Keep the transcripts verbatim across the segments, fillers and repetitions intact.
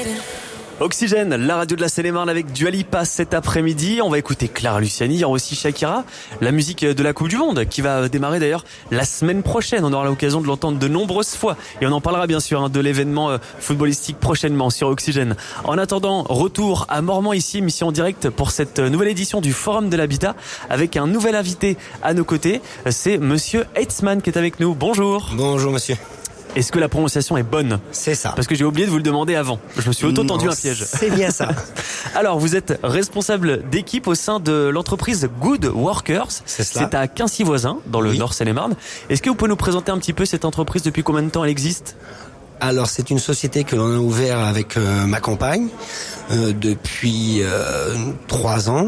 Oxygène, la radio de la Seine-et-Marne avec Dua Lipa cet après-midi. On va écouter Clara Luciani, il y aura aussi Shakira, la musique de la Coupe du Monde qui va démarrer d'ailleurs la semaine prochaine. On aura l'occasion de l'entendre de nombreuses fois et on en parlera bien sûr hein, de l'événement footballistique prochainement sur Oxygène. En attendant, retour à Mormant ici, émission en direct pour cette nouvelle édition du Forum de l'Habitat avec un nouvel invité à nos côtés. C'est Monsieur Heitzmann qui est avec nous. Bonjour. Bonjour monsieur. Est-ce que la prononciation est bonne ? C'est ça. Parce que j'ai oublié de vous le demander avant. Je me suis auto-tendu un piège. C'est bien ça. Alors, vous êtes responsable d'équipe au sein de l'entreprise Good Workers. C'est cela. C'est à Quincy-Voisins, dans le Oui. Nord Seine-et-Marne. Est-ce que vous pouvez nous présenter un petit peu cette entreprise, depuis combien de temps elle existe ? Alors c'est une société que l'on a ouverte avec euh, ma compagne euh, depuis euh, trois ans.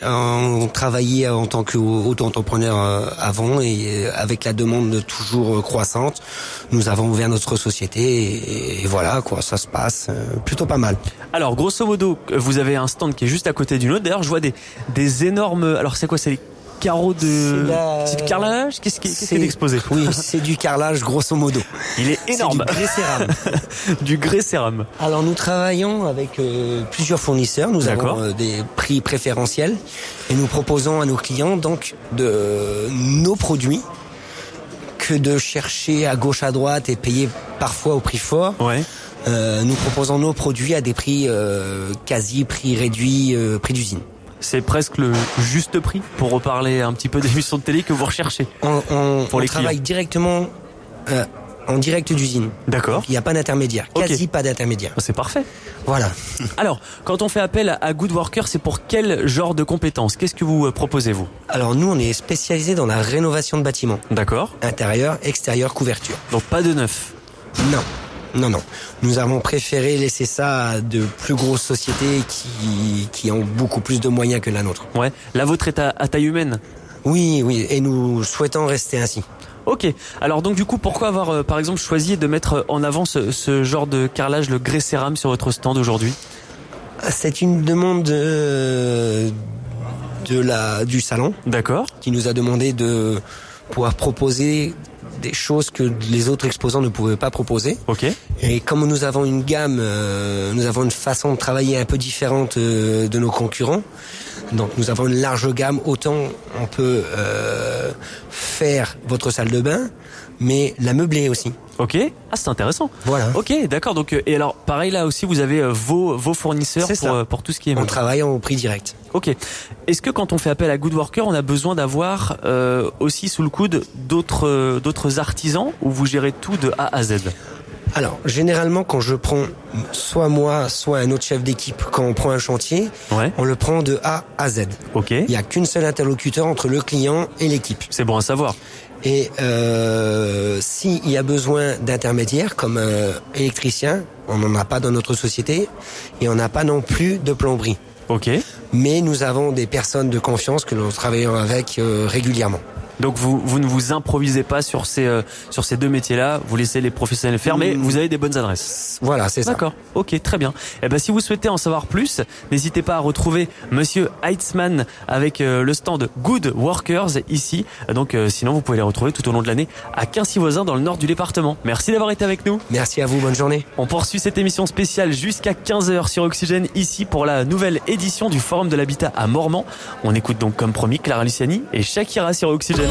On travaillait en tant qu'auto-entrepreneur euh, avant et euh, avec la demande toujours croissante, nous avons ouvert notre société et, et voilà quoi, ça se passe euh, plutôt pas mal. Alors, grosso modo, vous avez un stand qui est juste à côté d'une autre. D'ailleurs, je vois des, des énormes... Alors, c'est quoi ? C'est les carreaux de... C'est la- C'est du carrelage ? Qu'est-ce qui, qu'est-ce qui est exposé ? Oui, c'est du carrelage grosso modo. Il est énorme. C'est du grès cérame. Du grès cérame. Alors nous travaillons avec euh, plusieurs fournisseurs, nous D'accord. avons euh, des prix préférentiels et nous proposons à nos clients donc de euh, nos produits que de chercher à gauche à droite et payer parfois au prix fort. Ouais. Euh, nous proposons nos produits à des prix euh, quasi prix réduits, euh, prix d'usine. C'est presque le juste prix pour reparler un petit peu des émissions de télé que vous recherchez. On, on, Pour on les travaille directement euh, en direct d'usine. D'accord. Il n'y a pas d'intermédiaire, Ok. quasi pas d'intermédiaire. C'est parfait. Voilà. Alors, quand on fait appel à Good Worker, c'est pour quel genre de compétences ? Qu'est-ce que vous euh, proposez, vous ? Alors nous, on est spécialisé dans la rénovation de bâtiments. D'accord. Intérieur, extérieur, couverture. Donc pas de neuf. Non, non, non. Nous avons préféré laisser ça à de plus grosses sociétés qui, qui ont beaucoup plus de moyens que la nôtre. Ouais. La vôtre est à, à taille humaine. Oui, oui, et nous souhaitons rester ainsi. Ok. Alors donc du coup, pourquoi avoir euh, par exemple choisi de mettre en avant ce, ce genre de carrelage, le grès cérame, sur votre stand aujourd'hui ? C'est une demande de, de la, du salon D'accord. qui nous a demandé de pouvoir proposer des choses que les autres exposants ne pouvaient pas proposer. Ok. Et comme nous avons une gamme, euh, nous avons une façon de travailler un peu différente euh, de nos concurrents. Donc nous avons une large gamme, autant on peut euh, faire votre salle de bain, mais la meubler aussi. Ok. Ah, c'est intéressant. Voilà. Ok, d'accord. Donc euh, et alors pareil là aussi, vous avez euh, vos vos fournisseurs C'est pour ça. euh, pour tout ce qui est On meubles. travaille au prix direct. Ok. Est-ce que quand on fait appel à Good Worker, on a besoin d'avoir euh, aussi sous le coude d'autres euh, d'autres artisans, ou vous gérez tout de A à Z ? Alors, généralement, quand je prends soit moi, soit un autre chef d'équipe, quand on prend un chantier, Ouais. on le prend de A à Z. Ok. Il n'y a qu'une seule interlocuteur entre le client et l'équipe. C'est bon à savoir. Et euh, s'il y a besoin d'intermédiaires comme euh, électricien, on n'en a pas dans notre société et on n'a pas non plus de plomberie. Ok. Mais nous avons des personnes de confiance que nous travaillons avec euh, régulièrement. Donc vous vous ne vous improvisez pas sur ces euh, sur ces deux métiers-là, vous laissez les professionnels faire, mais Mmh. vous avez des bonnes adresses. Voilà, c'est ça. D'accord. Ok, très bien. Eh ben si vous souhaitez en savoir plus, n'hésitez pas à retrouver Monsieur Heitzmann avec euh, le stand Good Workers ici. Donc euh, sinon vous pouvez les retrouver tout au long de l'année à Quincy-Voisins dans le nord du département. Merci d'avoir été avec nous. Merci à vous, bonne journée. On poursuit cette émission spéciale jusqu'à quinze heures sur Oxygène ici pour la nouvelle édition du Forum de l'Habitat à Mormant. On écoute donc comme promis Clara Luciani et Shakira sur Oxygène.